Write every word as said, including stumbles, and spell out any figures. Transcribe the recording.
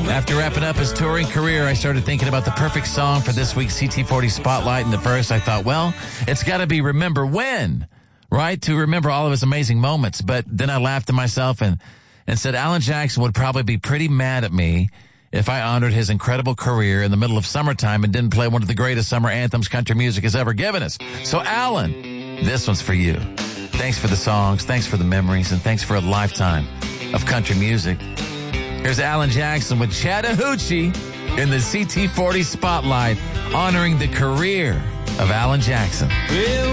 After wrapping up his touring career, I started thinking about the perfect song for this week's C T forty Spotlight. And at first I thought, well, it's got to be Remember When, right? To remember all of his amazing moments. But then I laughed to myself and, and said Alan Jackson would probably be pretty mad at me if I honored his incredible career in the middle of summertime and didn't play one of the greatest summer anthems country music has ever given us. So, Alan, this one's for you. Thanks for the songs, thanks for the memories, and thanks for a lifetime of country music. Here's Alan Jackson with Chattahoochee in the C T forty Spotlight, honoring the career of Alan Jackson.